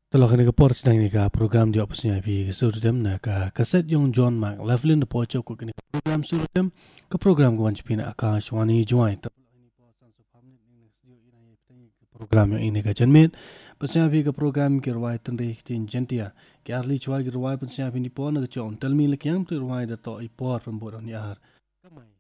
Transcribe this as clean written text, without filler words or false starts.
Tolong ni kapor sedang ni ka program di opsnya pi surtem na ka kaset yung John Mark Laughlin po cho ko kini program surtem ke program ko wanci pina Akashwani join program yang ini ka janmet pasnya pi ke program ki rawai tan re tin jentia ki arli chwa ki rawai pasnya pi ni po na cho on telmi lekyam tu rawai da to ipor pemburan ni ar